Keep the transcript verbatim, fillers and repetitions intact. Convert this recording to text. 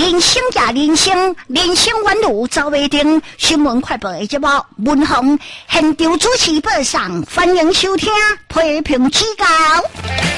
人生呀人生，人生弯路走未定。新闻快报的节目，文宏现场主持播送，欢迎收听，批评指教。